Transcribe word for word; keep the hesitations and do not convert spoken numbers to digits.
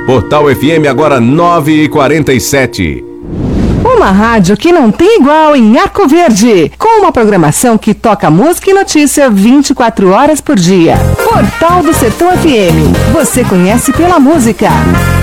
Portal F M agora nove e quarenta e sete. Uma rádio que não tem igual em Arco Verde, com uma programação que toca música e notícia vinte e quatro horas por dia. Portal do Sertão F M, você conhece pela música.